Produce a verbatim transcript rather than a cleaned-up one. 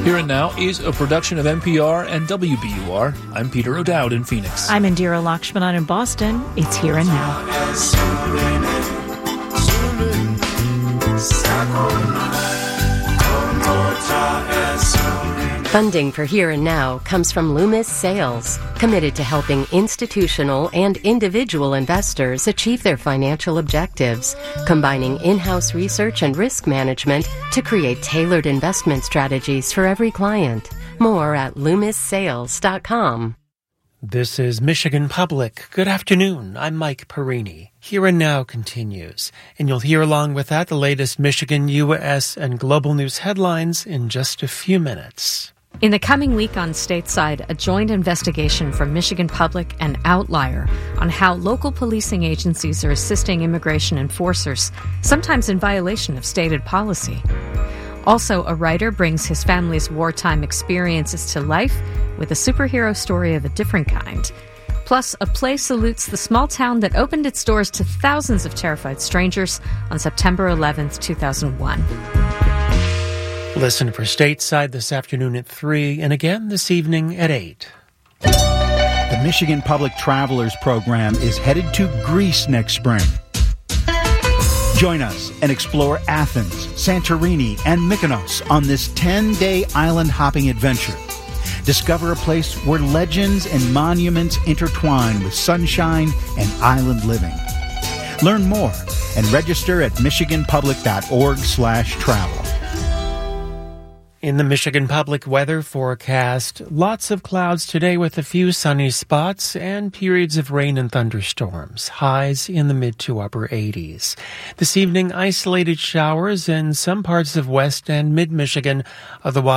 Here and Now is a production of N P R and W B U R. I'm Peter O'Dowd in Phoenix. I'm Indira Lakshmanan in Boston. It's Here and Now. Funding for Here and Now comes from Loomis Sales, committed to helping institutional and individual investors achieve their financial objectives, combining in-house research and risk management to create tailored investment strategies for every client. More at loomis sales dot com. This is Michigan Public. Good afternoon. I'm Mike Perini. Here and Now continues, and you'll hear along with that the latest Michigan, U S, and global news headlines in just a few minutes. In the coming week on Stateside, a joint investigation from Michigan Public and Outlier on how local policing agencies are assisting immigration enforcers, sometimes in violation of stated policy. Also, a writer brings his family's wartime experiences to life with a superhero story of a different kind. Plus, a play salutes the small town that opened its doors to thousands of terrified strangers on September eleventh, two thousand one. Listen for Stateside this afternoon at three, and again this evening at eight. The Michigan Public Travelers Program is headed to Greece next spring. Join us and explore Athens, Santorini, and Mykonos on this ten-day island-hopping adventure. Discover a place where legends and monuments intertwine with sunshine and island living. Learn more and register at michiganpublic.org slash travel. In the Michigan Public weather forecast, lots of clouds today with a few sunny spots and periods of rain and thunderstorms. Highs in the mid to upper eighties. This evening, isolated showers in some parts of West and Mid-Michigan. Otherwise,